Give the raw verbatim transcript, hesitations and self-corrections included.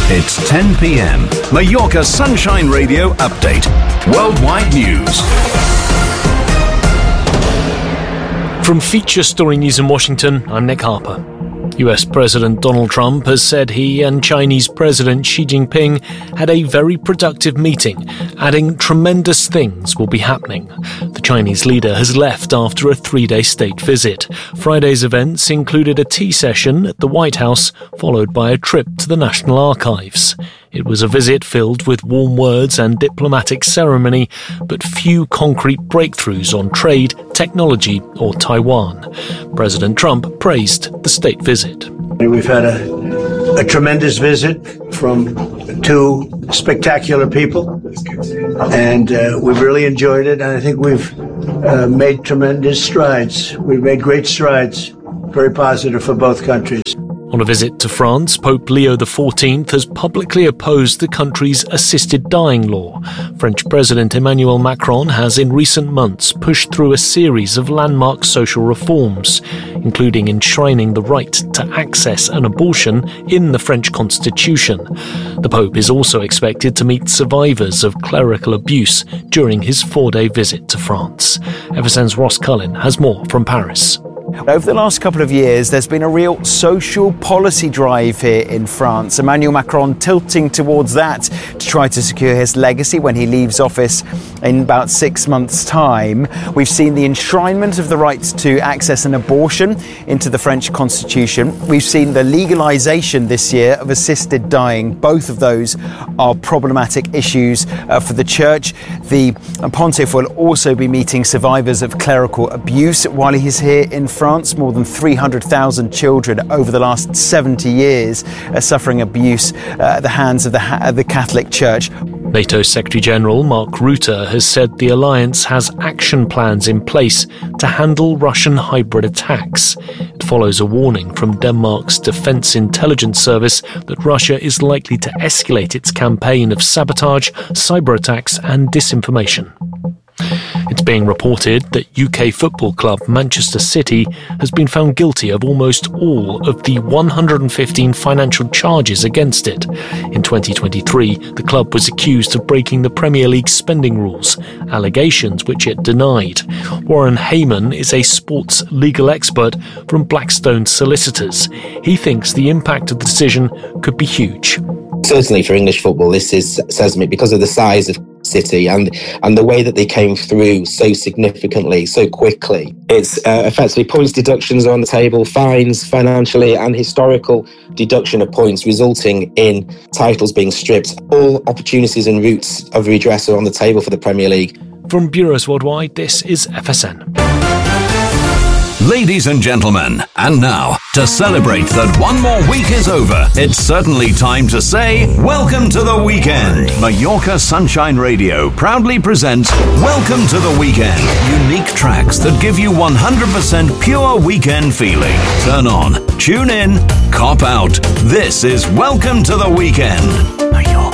It's ten p.m. Mallorca Sunshine Radio Update. Worldwide news. From Feature Story News in Washington, I'm Nick Harper. U S President Donald Trump has said he and Chinese President Xi Jinping had a very productive meeting, adding tremendous things will be happening. The Chinese leader has left after a three-day state visit. Friday's events included a tea session at the White House, followed by a trip to the National Archives. It was a visit filled with warm words and diplomatic ceremony, but few concrete breakthroughs on trade, technology or Taiwan. President Trump praised the state visit. We've had a, a tremendous visit from two spectacular people, and uh, we've really enjoyed it, and I think we've uh, made tremendous strides. We've made great strides, very positive for both countries. On a visit to France, Pope Leo the fourteenth has publicly opposed the country's assisted dying law. French President Emmanuel Macron has in recent months pushed through a series of landmark social reforms, including enshrining the right to access an abortion in the French constitution. The Pope is also expected to meet survivors of clerical abuse during his four-day visit to France. F S N's Ross Cullen has more from Paris. Over the last couple of years, there's been a real social policy drive here in France. Emmanuel Macron tilting towards that to try to secure his legacy when he leaves office in about six months' time. We've seen the enshrinement of the right to access an abortion into the French constitution. We've seen the legalisation this year of assisted dying. Both of those are problematic issues uh, for the church. The Pontiff will also be meeting survivors of clerical abuse while he's here in France. France, more than three hundred thousand children over the last seventy years are suffering abuse uh, at the hands of the, ha- the Catholic Church. NATO Secretary-General Mark Rutte has said the alliance has action plans in place to handle Russian hybrid attacks. It follows a warning from Denmark's Defence Intelligence Service that Russia is likely to escalate its campaign of sabotage, cyber attacks and disinformation. It's being reported that U K football club Manchester City has been found guilty of almost all of the one hundred fifteen financial charges against it. In twenty twenty-three, the club was accused of breaking the Premier League spending rules, allegations which it denied. Warren Hayman is a sports legal expert from Blackstone Solicitors. He thinks the impact of the decision could be huge. Certainly for English football, this is seismic because of the size of City and and the way that they came through so significantly, so quickly. It's uh, effectively points deductions on the table, fines financially and historical deduction of points resulting in titles being stripped. All opportunities and routes of redress are on the table for the Premier League. From Bureaus Worldwide, this is F S N. Ladies and gentlemen, and now, to celebrate that one more week is over, it's certainly time to say, welcome to the weekend. Mallorca Sunshine Radio proudly presents Welcome to the Weekend. Unique tracks that give you one hundred percent pure weekend feeling. Turn on, tune in, cop out. This is Welcome to the Weekend. Mallorca.